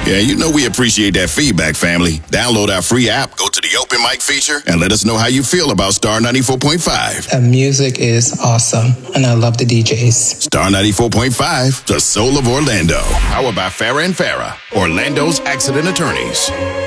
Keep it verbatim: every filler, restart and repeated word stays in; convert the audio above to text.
Yeah, you know we appreciate that feedback, family. Download our free app, go to the open mic feature, and let us know how you feel about Star ninety-four point five. The music is awesome, and I love the D Js. Star ninety-four point five, the soul of Orlando. Powered by Farah and Farah, Orlando's accident attorneys.